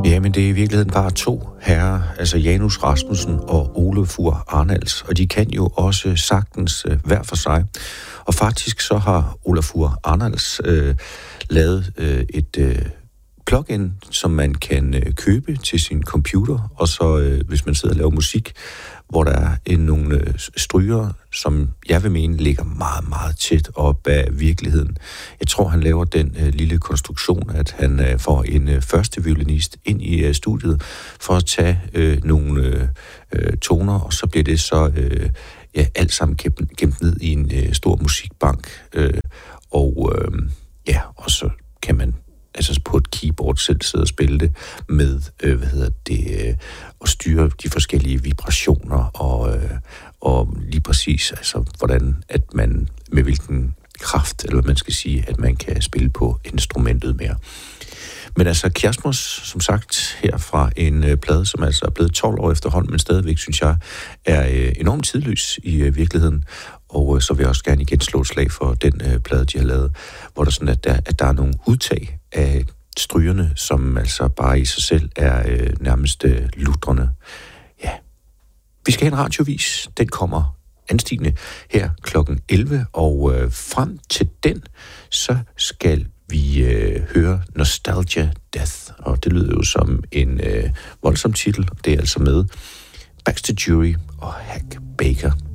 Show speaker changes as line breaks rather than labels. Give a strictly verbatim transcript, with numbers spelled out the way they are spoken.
Ja, men det er i virkeligheden bare to herrer, altså Janus Rasmussen og Olafur Arnalds, og de kan jo også sagtens øh, hver for sig. Og faktisk så har Olafur Arnalds øh, lavet øh, et øh, plugin, som man kan øh, købe til sin computer, og så øh, hvis man sidder og laver musik, hvor der er en, nogle øh, stryger, som jeg vil mene ligger meget, meget tæt op af virkeligheden. Jeg tror, han laver den øh, lille konstruktion, at han øh, får en øh, første violinist ind i øh, studiet for at tage øh, nogle øh, toner, og så bliver det så øh, ja, alt sammen gemt, gemt ned i en øh, stor musikbank. Øh, og øh, ja, og så kan man altså på et keyboard selv sidde og spille det med, øh, hvad hedder det, øh, og styre de forskellige vibrationer, og, øh, og lige præcis, altså, hvordan, at man, med hvilken kraft, eller hvad man skal sige, at man kan spille på instrumentet mere. Men altså, Kiasmos, som sagt, her fra en øh, plade, som altså er blevet tolv år efterhånden, men stadigvæk, synes jeg, er øh, enormt tidløs i øh, virkeligheden. Og øh, så vil jeg også gerne igen slå et slag for den øh, plade, de har lavet, hvor der sådan, at der, at der er nogle udtag af strygerne, som altså bare i sig selv er øh, nærmest øh, lutrende. Ja. Vi skal have en radiovis. Den kommer anstigende her klokken elleve, og øh, frem til den, så skal vi øh, høre Nostalgia Death, og det lyder jo som en øh, voldsom titel. Det er altså med Baxter Jury og Hack Baker.